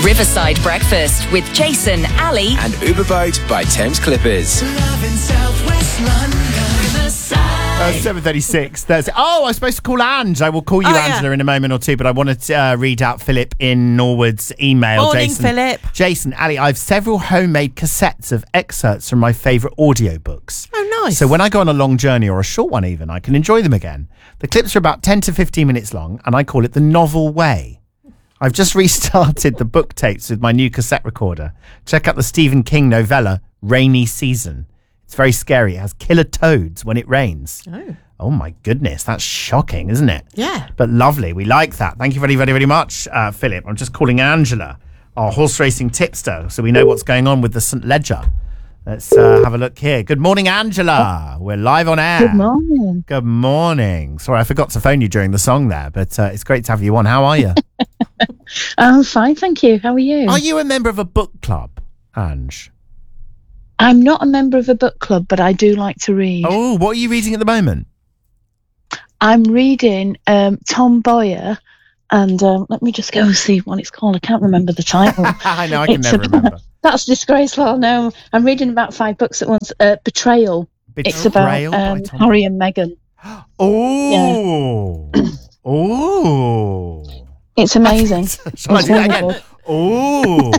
Riverside Breakfast with Jason, Ali and Uberboat by Thames Clippers. Love in South West London. 7:36 Thursday. Oh, I was supposed to call Ange. I will call you, Angela, in a moment or two, but I wanted to read out Philip in Norwood's email. Morning, Jason, Philip. Jason, Ali, I have several homemade cassettes of excerpts from my favourite audiobooks. Oh, nice. So when I go on a long journey, or a short one even, I can enjoy them again. The clips are about 10 to 15 minutes long, and I call it the novel way. I've just restarted the book tapes with my new cassette recorder. Check out the Stephen King novella, Rainy Season. It's very scary. It has killer toads when it rains. Oh my goodness. That's shocking, isn't it? Yeah. But lovely. We like that. Thank you very, very, very much, Philip. I'm just calling Angela, our horse racing tipster, so we know what's going on with the St. Ledger. Let's have a look here. Good morning, Angela. We're live on air. Good morning. Good morning. Sorry, I forgot to phone you during the song there, but it's great to have you on. How are you? I'm fine, thank you. How are you? Are you a member of a book club, Ange? I'm not a member of a book club, but I do like to read. Oh, what are you reading at the moment? I'm reading Tom Boyer, and let me just go and see what it's called. I can't remember the title. I know, I can never remember. That's disgraceful. No, I'm reading about 5 books at once. Betrayal. It's about Harry and Meghan. Oh. Yeah. Oh. It's amazing. Shall I do that again? Oh.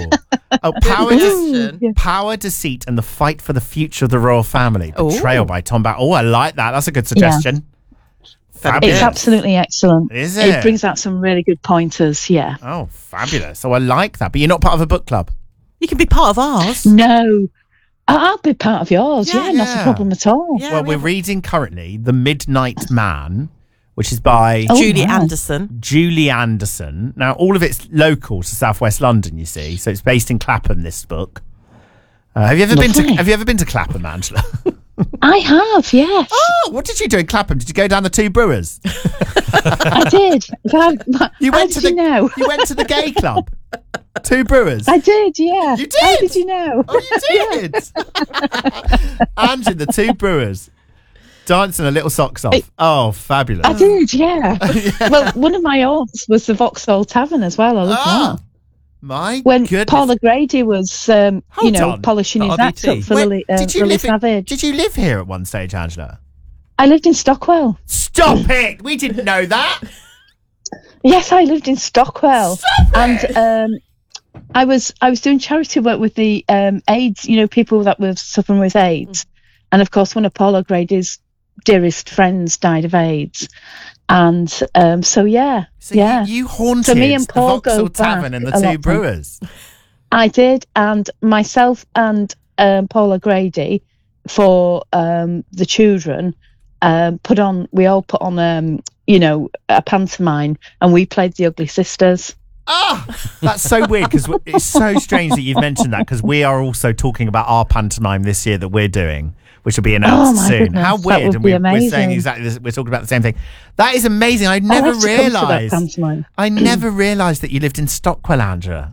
Power, Deceit, and the Fight for the Future of the Royal Family. Betrayal by Tom Boyer. Oh, I like that. That's a good suggestion. Fabulous. It's absolutely excellent. Is it? It brings out some really good pointers, yeah. Oh, fabulous. So I like that. But you're not part of a book club? You can be part of ours. No. I'll be part of yours. Yeah, not a problem at all. Yeah, well, we're reading currently The Midnight Man, which is by Julie Anderson. Julie Anderson. Now, all of it's local to Southwest London, you see. So it's based in Clapham, this book. Have you ever been to Clapham, Angela? I have, yes. Oh, what did you do in Clapham? Did you go down the Two Brewers? I did. You went to the gay club? Two Brewers? I did, yeah. You did? How did you know? Oh, you did? And in the Two Brewers, dancing a little socks off. Fabulous. I did, yeah. Well, one of my aunts was the Vauxhall Tavern as well. I love that. My when goodness. Paul O'Grady was, polishing his act up for Lily Savage. Did you live here at one stage, Angela? I lived in Stockwell. Stop it! We didn't know that. Yes, I lived in Stockwell. Stop it! And I was doing charity work with the AIDS, people that were suffering with AIDS. And of course, one of Paul O'Grady's dearest friends died of AIDS. And you haunted me and Paul the Vauxhall Tavern and the Two Brewers. I did, and myself and Paul O'Grady for the children we all put on a pantomime, and we played the Ugly Sisters. That's so weird, because it's so strange that you've mentioned that, because we are also talking about our pantomime this year that we're doing, which will be announced soon. Goodness, how weird! And we're saying exactly this. We're talking about the same thing. That is amazing. I never realised. I never realised that you lived in Stockwell, Angela.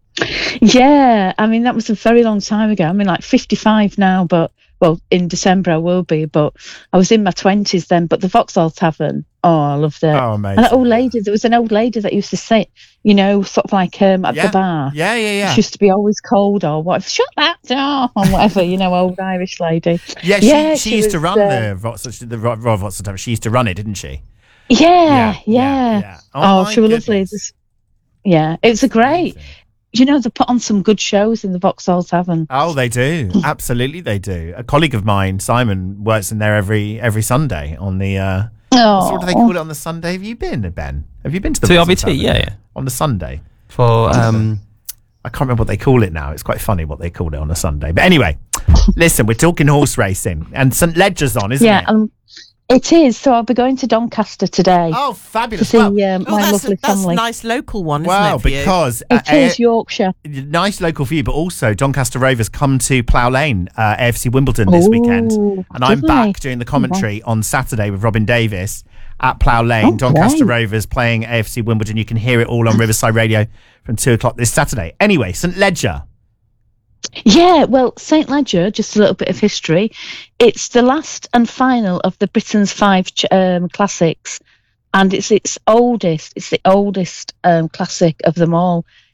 Yeah, I mean that was a very long time ago. I mean, like 55 now, but in December I will be. But I was in my 20s then. But the Vauxhall Tavern, I loved it. Oh, amazing! And that old lady, there was an old lady that used to sit, sort of like at the bar. Yeah. She used to be always cold or whatever. Shut that door or whatever, old Irish lady. Yeah, she used to run the Royal Vauxhall Tavern. She used to run it, didn't she? Yeah. Oh, she was lovely. It was a great. They put on some good shows in the Vauxhall Tavern. Oh, they do. Absolutely, they do. A colleague of mine, Simon, works in there every Sunday on the. What do they call it on the Sunday? Have you been, Ben? Have you been to the RVT? Yeah. On the Sunday for I can't remember what they call it now. It's quite funny what they call it on a Sunday. But anyway, listen, we're talking horse racing, and St. Ledger's on, isn't it? Yeah, it is. So I'll be going to Doncaster today. Oh, fabulous! To see my lovely family. That's a nice local one, isn't it? Because it is Yorkshire. Nice local for you, but also Doncaster Rovers come to Plough Lane, AFC Wimbledon this weekend, and I'm back doing the commentary on Saturday with Robin Davis at Plough Lane. Doncaster Rovers playing AFC Wimbledon. You can hear it all on Riverside Radio from 2:00 this Saturday. Anyway, St. Ledger. Yeah, well, St. Ledger, just a little bit of history. It's the last and final of the Britain's 5 classics, and it's the oldest classic of them all.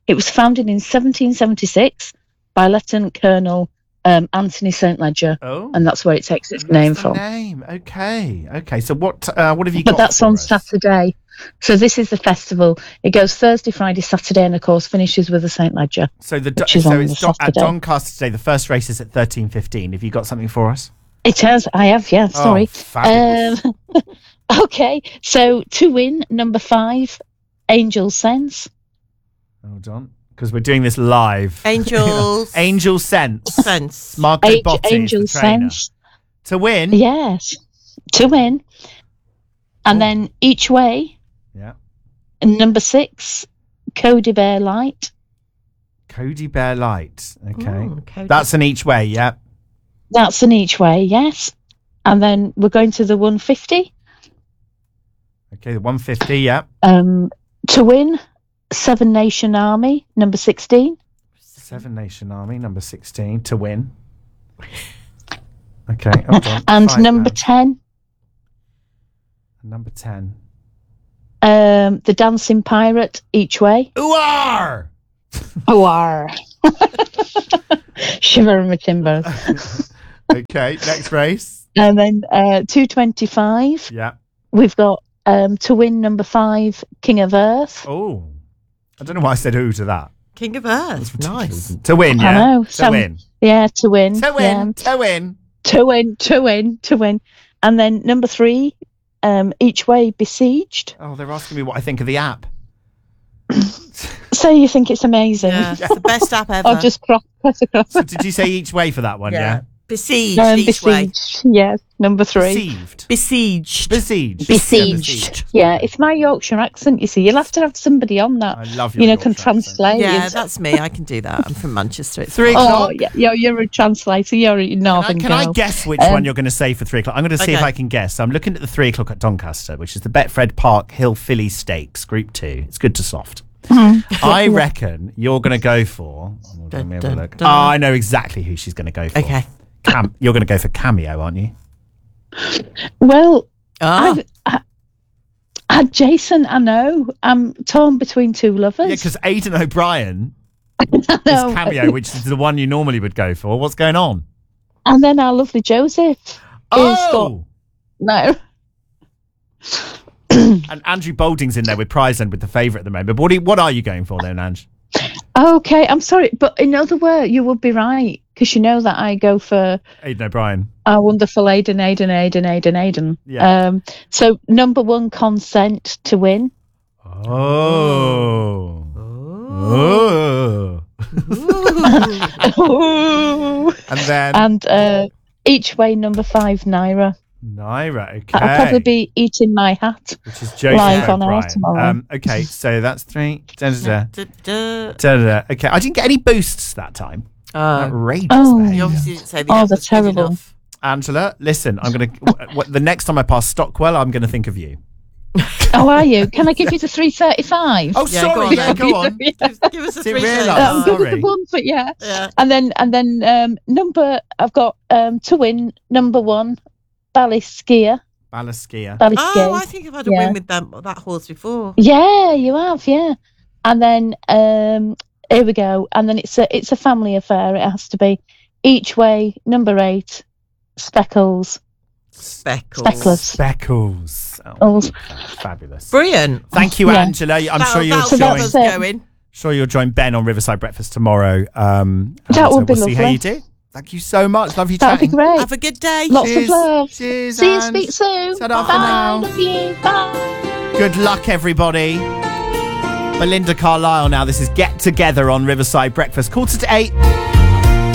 It was founded in 1776 by Lieutenant Colonel Anthony St. Ledger, and that's where it takes its name from. Name. Okay. So what have you got? But that's for on us? Saturday. So this is the festival. It goes Thursday, Friday, Saturday, and of course finishes with the St. Ledger. So which is on the it's at Saturday. Doncaster today. The first race is at 13:15. Have you got something for us? It has. I have. Yeah. Sorry. Fabulous. Okay. So to win, number 5, Angel Sense. Hold on, because we're doing this live. Angels. Angel Sense. Sense. Marco Botti Angel is the trainer. Sense. To win. Yes. To win. And then each way. Yeah. And number 6, Cody Bear Light. Cody Bear Light. Okay. Ooh, Cody. That's an each way. Yeah. That's an each way. Yes. And then we're going to the 150. Okay. The 150. Yeah. To win, 7 Nation Army, number 16. 7 Nation Army, number 16. To win. Okay. Hold on. And £5. number 10, Number 10. the Dancing Pirate, each way. Ooh-ar! War. Shiver in my timbers. Okay. Next race. And then 225, Yeah. we've got to win, number 5, King of Earth. Oh. I don't know why I said ooh to that. King of Earth. Nice. To win, yeah. I know. To win. Yeah, to win. To win. To win. To win. And then number 3, each way, Besieged. Oh, they're asking me what I think of the app. So you think it's amazing? Yeah, it's the best app ever. I'll just press across. So did you say each way for that one? Yeah. Besieged each way. Besieged. Yes, number 3. Deceived. Besieged. Besieged. Besieged. Yeah, it's my Yorkshire accent, you see. You'll have to have somebody on that. I love your can Yorkshire translate. Yeah, it. that's me. I can do that. I'm from Manchester. It's 3 fine. o'clock. Oh, yeah, you're a translator. You're a northern Can I girl. guess which one you're going to say for 3 o'clock? I'm going to see if Okay. I can guess. So I'm looking at the 3 o'clock at Doncaster, which is the Betfred Park Hill Filly Stakes, Group 2. It's good to soft. I reckon you're going to go for... Let me have a Dun, look. dun, Oh, dun. I know exactly who she's going to go for. Okay. You're going to go for Cameo, aren't you? Well, Ah. Jason, I know. I'm torn between 2 lovers. Yeah, because Aidan O'Brien is No. Cameo, which is the one you normally would go for. What's going on? And then our lovely Joseph. Oh! No. And Andrew Boulding's in there with Prize End with the favourite at the moment. But what are you going for then, Ange? Okay, I'm sorry, but in other words, you would be right, because you know that I go for Aidan O'Brien. our wonderful Aidan. Yeah. So number 1, Consent to win. Oh. And then And each way, number 5, Naira. Naira, okay. I'll probably be eating my hat. Which is Joseph live on air O'Brien. tomorrow. Okay, so that's 3. Da-da-da. Da-da. Da-da-da. Okay, I didn't get any boosts that time. Outrageous. Oh. behaviour. You obviously didn't say the Oh, app they're was good terrible. enough. Angela, listen, I'm going to... the next time I pass Stockwell, I'm going to think of you. How are you? Can I give you the 335? Oh, Yeah, sorry. go on Yeah, then. go on. Give us a Didn't 3 realise. I'm good with sorry. the 1, but yeah. Yeah. And then I've got to win, number 1, Ballyskier. Balaskia. Ballyskier. Oh, I think I've had a Yeah. win with that horse before. Yeah, you have, yeah. And then here we go. And then it's a family affair. It has to be each way. Number 8, Speckles. Speckles. Speckles. Oh, Oh. fabulous. Brilliant. Thank you, Yeah. Angela. I'm sure you'll that'll So get join. us that's it. going. Sure you'll join Ben on Riverside Breakfast tomorrow. And That would be we'll see how lovely. you do. Thank you so much. Love you That'd be chatting. great. Have a good day. Lots Cheers. of love. Cheers, See you, Ange. speak soon. Ta-da for Bye. now. Love you. Bye. Good luck, everybody. Belinda Carlisle now. This is Get Together on Riverside Breakfast. 7:45.